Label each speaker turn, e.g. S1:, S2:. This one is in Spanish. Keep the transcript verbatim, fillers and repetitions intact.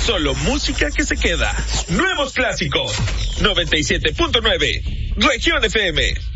S1: Solo música que se queda. Nuevos clásicos. noventa y siete punto nueve. Región F M.